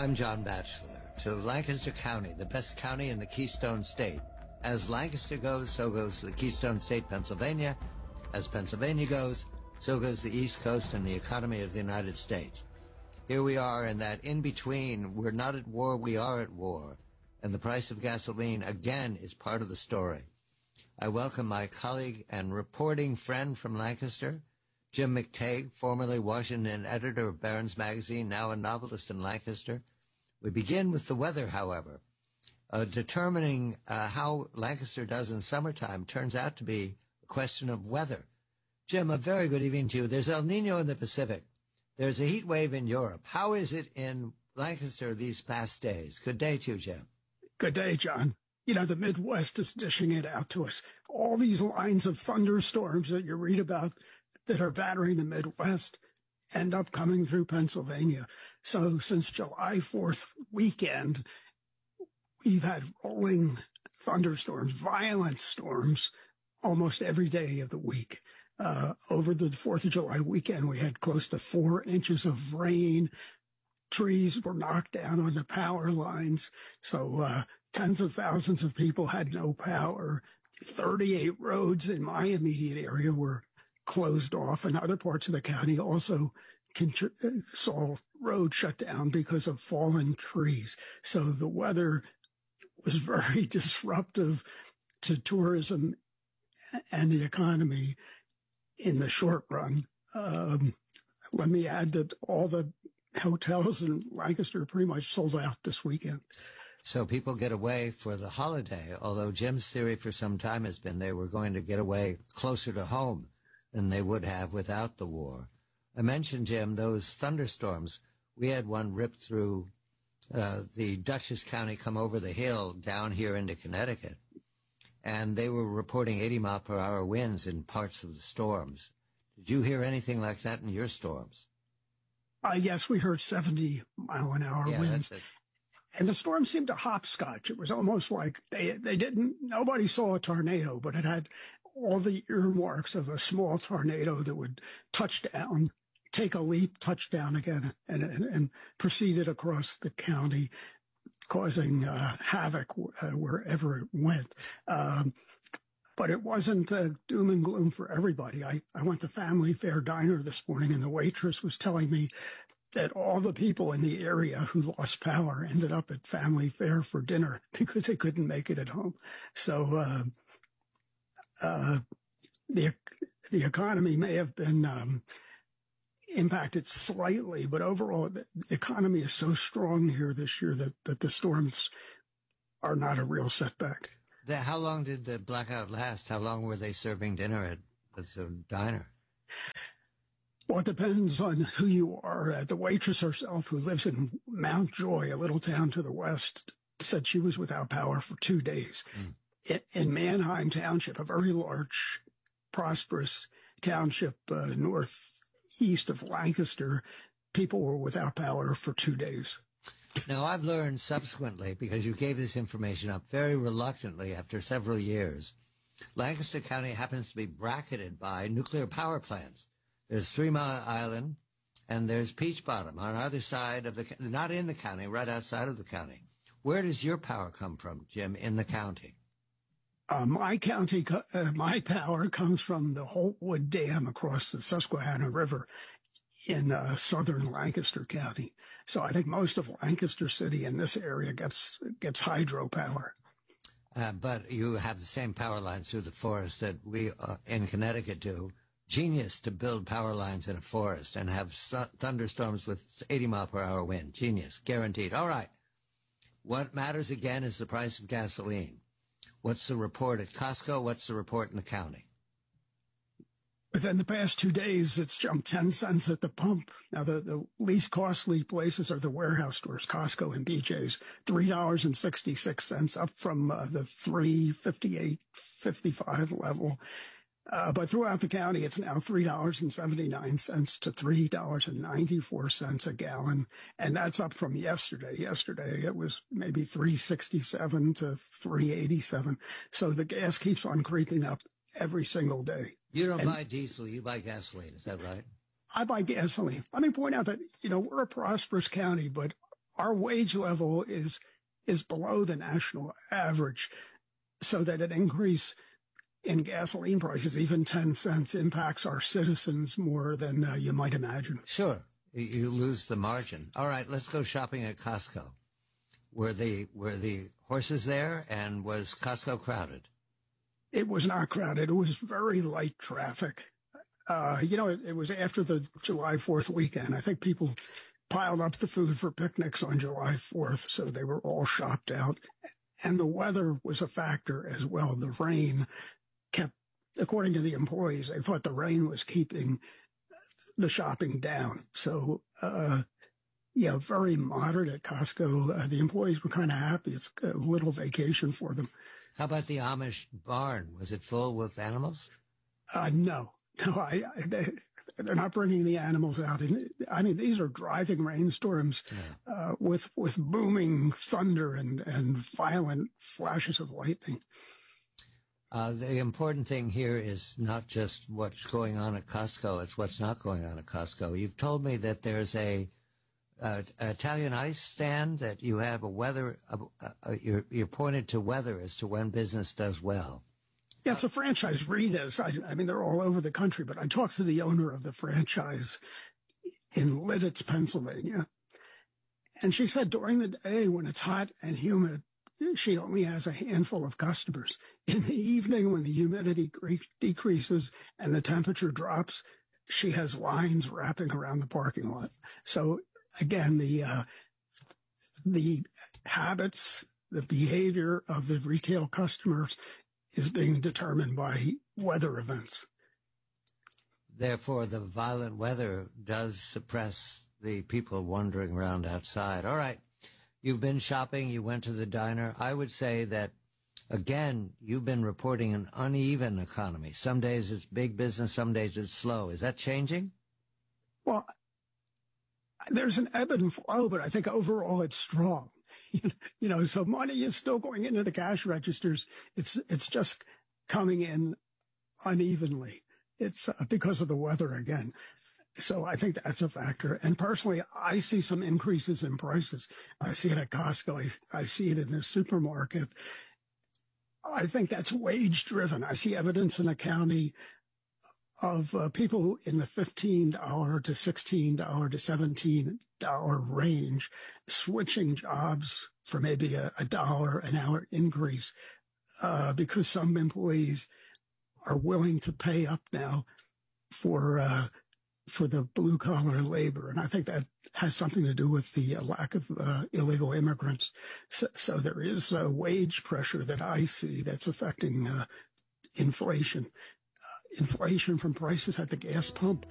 I'm John Batchelor. To Lancaster County, the best county in the Keystone State. As Lancaster goes, so goes the Keystone State, Pennsylvania. As Pennsylvania goes, so goes the East Coast and the economy of the United States. Here we are in that in-between. We're not at war, we are at war. And the price of gasoline, again, is part of the story. I welcome my colleague and reporting friend from Lancaster, Jim McTague, formerly Washington editor of Barron's Magazine, now a novelist in Lancaster. We begin with the weather, however. Determining how Lancaster does in summertime turns out to be a question of weather. Jim, a very good evening to you. There's El Nino in the Pacific. There's a heat wave in Europe. How is it in Lancaster these past days? Good day to you, Jim. Good day, John. You know, the Midwest is dishing it out to us. All these lines of thunderstorms that you read about that are battering the Midwest end up coming through Pennsylvania. So since July 4th weekend, we've had rolling thunderstorms, violent storms, almost every day of the week. Over the 4th of July weekend, we had close to 4 inches of rain. Trees were knocked down on the power lines. So tens of thousands of people had no power. 38 roads in my immediate area were closed off, and other parts of the county also saw roads shut down because of fallen trees. So the weather was very disruptive to tourism and the economy in the short run. Let me add that all the hotels in Lancaster pretty much sold out this weekend. So people get away for the holiday, although Jim's theory for some time has been they were going to get away closer to home than they would have without the war. I mentioned, Jim, those thunderstorms. We had one rip through the Dutchess County, come over the hill down here into Connecticut, and they were reporting 80-mile-per-hour winds in parts of the storms. Did you hear anything like that in your storms? Yes, we heard 70-mile-an-hour winds. And the storm seemed to hopscotch. It was almost like nobody saw a tornado, but it had all the earmarks of a small tornado that would touch down, take a leap, touch down again, and proceeded across the county, causing havoc wherever it went. But it wasn't doom and gloom for everybody. I went to Family Fare Diner this morning, and the waitress was telling me that all the people in the area who lost power ended up at Family Fare for dinner because they couldn't make it at home. So the economy may have been impacted slightly, but overall the economy is so strong here this year that the storms are not a real setback. How long did the blackout last? How long were they serving dinner at the diner? Well, it depends on who you are. The waitress herself, who lives in Mountjoy, a little town to the west, said she was without power for 2 days. In Manheim Township, a very large, prosperous township northeast of Lancaster, people were without power for 2 days. Now, I've learned subsequently, because you gave this information up very reluctantly after several years, Lancaster County happens to be bracketed by nuclear power plants. There's 3 Mile Island, and there's Peach Bottom on either side of the, not in the county, right outside of the county. Where does your power come from, Jim, in the county? My power comes from the Holtwood Dam across the Susquehanna River in southern Lancaster County. So I think most of Lancaster City in this area gets hydropower. But you have the same power lines through the forest that we in Connecticut do. Genius to build power lines in a forest and have thunderstorms with 80-mile-per-hour wind. Genius, guaranteed. All right. What matters again is the price of gasoline. What's the report at Costco? What's the report in the county? Within the past 2 days, it's jumped 10 cents at the pump. Now, the least costly places are the warehouse stores, Costco and BJ's, $3.66, up from the $3.58.55 level. But throughout the county, it's now $3.79 to $3.94 a gallon. And that's up from yesterday. Yesterday, it was maybe $3.67 to $3.87. So the gas keeps on creeping up every single day. You don't buy diesel, you buy gasoline. Is that right? I buy gasoline. Let me point out that, we're a prosperous county, but our wage level is below the national average, so that an increase in gasoline prices, even 10 cents, impacts our citizens more than you might imagine. Sure. You lose the margin. All right, let's go shopping at Costco. Were the horses there, and was Costco crowded? It was not crowded. It was very light traffic. It was after the July 4th weekend. I think people piled up the food for picnics on July 4th, so they were all shopped out. And the weather was a factor as well. The rain kept, according to the employees, they thought the rain was keeping the shopping down. So, very moderate at Costco. The employees were kind of happy. It's a little vacation for them. How about the Amish barn? Was it full with animals? No, they're not bringing the animals out. I mean, these are driving rainstorms with booming thunder and violent flashes of lightning. The important thing here is not just what's going on at Costco, it's what's not going on at Costco. You've told me that there's a Italian ice stand, that you have a weather, you're pointed to weather as to when business does well. Yeah, it's a franchise, Rita's. I mean, they're all over the country, but I talked to the owner of the franchise in Lidditz, Pennsylvania. And she said during the day when it's hot and humid, she only has a handful of customers. In the evening, when the humidity decreases and the temperature drops, she has lines wrapping around the parking lot. So again, the habits, the behavior of the retail customers is being determined by weather events. Therefore, the violent weather does suppress the people wandering around outside. All right. You've been shopping. You went to the diner. I would say that, again, you've been reporting an uneven economy. Some days it's big business. Some days it's slow. Is that changing? Well, there's an ebb and flow, but I think overall it's strong. So money is still going into the cash registers. It's just coming in unevenly. It's because of the weather again. So I think that's a factor. And personally, I see some increases in prices. I see it at Costco. I see it in the supermarket. I think that's wage driven. I see evidence in the county of people in the $15 to $16 to $17 range switching jobs for maybe a $1 an hour increase because some employees are willing to pay up now for the blue collar labor. And I think that has something to do with the lack of illegal immigrants. So there is a wage pressure that I see that's affecting inflation. Inflation from prices at the gas pump